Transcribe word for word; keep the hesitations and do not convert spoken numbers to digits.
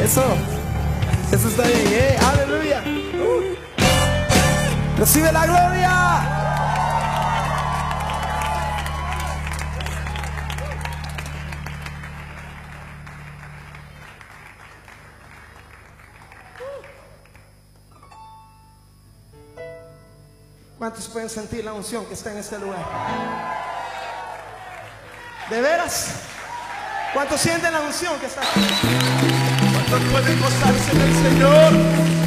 Eso, eso está bien, ¿eh? Aleluya. Uh. Recibe la gloria. ¿Cuántos pueden sentir la unción que está en este lugar? ¿De veras? ¿Cuántos sienten la unción que está aquí? ¿Cuántos pueden gozarse del Señor?